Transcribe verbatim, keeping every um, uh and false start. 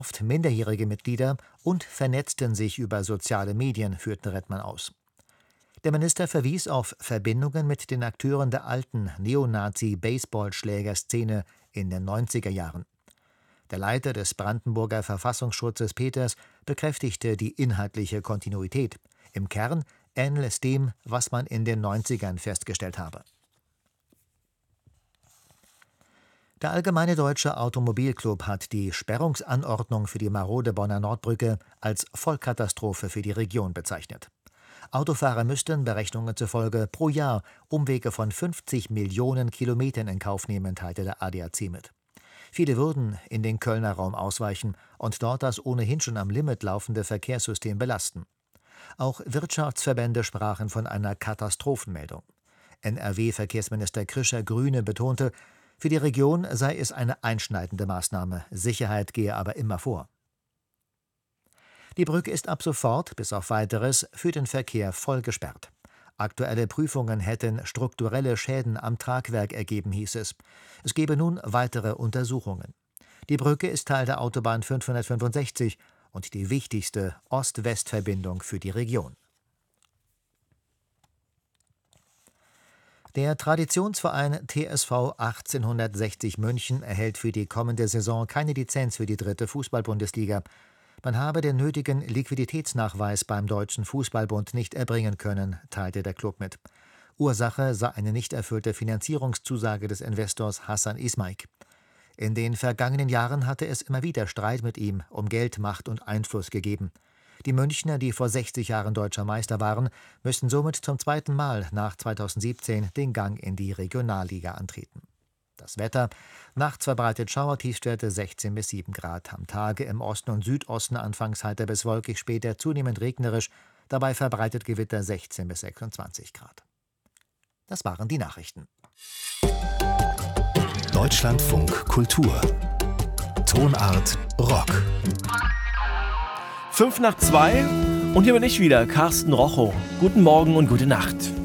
oft minderjährige Mitglieder und vernetzten sich über soziale Medien, führte Redmann aus. Der Minister verwies auf Verbindungen mit den Akteuren der alten Neonazi-Baseballschlägerszene in den neunziger Jahren. Der Leiter des Brandenburger Verfassungsschutzes Peters bekräftigte die inhaltliche Kontinuität. Im Kern ähnele es dem, was man in den neunzigern festgestellt habe. Der Allgemeine Deutsche Automobilclub hat die Sperrungsanordnung für die marode Bonner Nordbrücke als Vollkatastrophe für die Region bezeichnet. Autofahrer müssten, Berechnungen zufolge, pro Jahr Umwege von fünfzig Millionen Kilometern in Kauf nehmen, teilte der A D A C mit. Viele würden in den Kölner Raum ausweichen und dort das ohnehin schon am Limit laufende Verkehrssystem belasten. Auch Wirtschaftsverbände sprachen von einer Katastrophenmeldung. N R W-Verkehrsminister Krischer, Grüne, betonte, für die Region sei es eine einschneidende Maßnahme, Sicherheit gehe aber immer vor. Die Brücke ist ab sofort, bis auf Weiteres, für den Verkehr voll gesperrt. Aktuelle Prüfungen hätten strukturelle Schäden am Tragwerk ergeben, hieß es. Es gebe nun weitere Untersuchungen. Die Brücke ist Teil der Autobahn fünfhundertfünfundsechzig und die wichtigste Ost-West-Verbindung für die Region. Der Traditionsverein T S V achtzehnhundertsechzig München erhält für die kommende Saison keine Lizenz für die dritte Fußball-Bundesliga. Man habe den nötigen Liquiditätsnachweis beim Deutschen Fußballbund nicht erbringen können, teilte der Club mit. Ursache sei eine nicht erfüllte Finanzierungszusage des Investors Hassan Ismaik. In den vergangenen Jahren hatte es immer wieder Streit mit ihm um Geld, Macht und Einfluss gegeben. Die Münchner, die vor sechzig Jahren deutscher Meister waren, müssen somit zum zweiten Mal nach zweitausendsiebzehn den Gang in die Regionalliga antreten. Das Wetter: Nachts verbreitet Schauer, Tiefstwerte sechzehn bis sieben Grad. Am Tage im Osten und Südosten anfangs heiter bis wolkig, später zunehmend regnerisch. Dabei verbreitet Gewitter sechzehn bis sechsundzwanzig Grad. Das waren die Nachrichten. Deutschlandfunk Kultur. Tonart Rock. Fünf nach zwei und hier bin ich wieder, Carsten Rochow. Guten Morgen und gute Nacht.